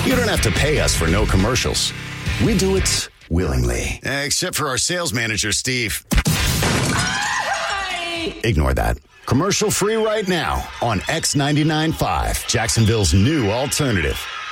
You don't have to pay us for no commercials. We do it willingly. Except for our sales manager, Steve. Ignore that. Commercial free right now on X99.5, Jacksonville's new alternative.